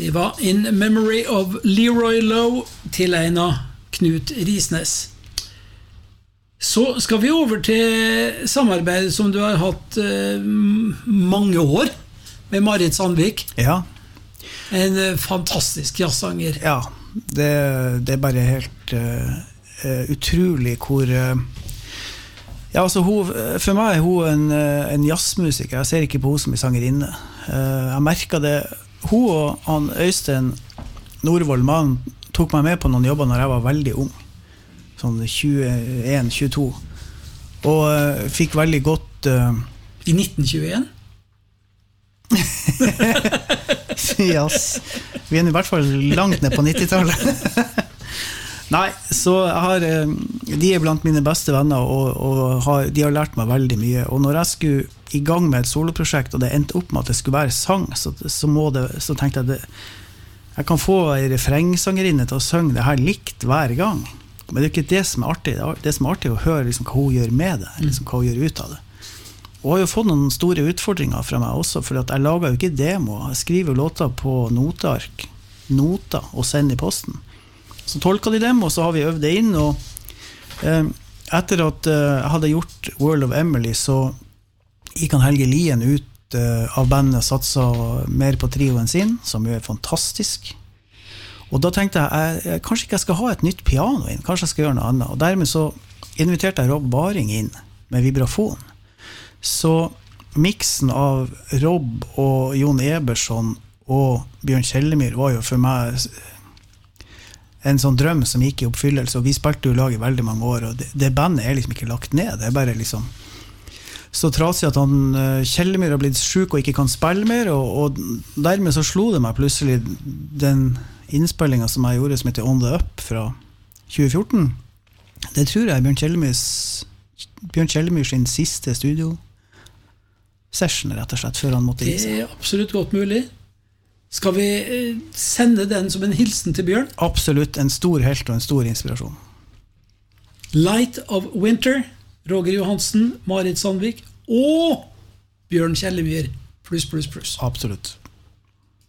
Det var In Memory of Leroy Lowe til en av Knut Risnes. Så skal vi over til samarbeidet som du har hatt mange år med Marit Sandvik. Ja. En fantastisk jazzsanger. Ja, det bare helt utrolig hvor... Ja, altså, for meg hun en jazzmusiker. Jeg ser ikke på hun som en sangerinne. Jeg merket det. Hun og han Øystein Norvold, man tok meg med på noen jobber når jeg var veldig ung. Sånn 21-22. Og fikk veldig godt... I 1921? Yes. Vi I hvert fall langt ned på 90-tallet. Nei, så jeg har, de blant mine beste venner, og de har lært meg veldig mye. Og når jeg skulle I gang med et soloprosjekt, og det endte opp med at det skulle være sang, så tenkte jeg jeg kan få en refrengsangerinne til å synge det her likt hver gang. Men det ikke det som artig. Det som artig å høre liksom, hva hun gjør med det, liksom, hva hun gjør ut av det. Og jeg har jo fått noen store utfordringer fra meg også, for jeg lager jo ikke demo. Jeg skriver låter på noteark, noter, og sender I posten. Så tolket de dem, og så har vi øvd det inn, og etter at jeg hadde gjort World of Emily, så gikk han Helge Lien ut av bandet, satset mer på trioen sin, som jo fantastisk. Og da tenkte jeg kanskje ikke jeg skal ha et nytt piano inn, kanskje jeg skal gjøre noe annet. Og dermed så inviterte jeg Rob Baring inn med vibrafon. Så mixen av Rob og Jon Eberson og Bjørn Kjellemyr var jo for meg en sånn drøm som gikk I oppfyllelse, og vi spilte jo lag I veldig mange år, og det bandet liksom ikke lagt ned, det bare liksom så trasig at han Kjellemyr har blitt syk og ikke kan spille mer, og dermed så slo det meg plutselig den innspillingen som jeg gjorde som heter On The Up fra 2014. Det tror jeg Bjørn Kjellemyr sin siste studio session rett og slett før han måtte gi seg. Det absolutt godt mulig. Skal vi sende den som en hilsen til Bjørn? Absolutt, en stor helt og en stor inspirasjon. Light of Winter, Roger Johansen, Marit Sandvik og Bjørn Kjellemyr, +++. Absolutt.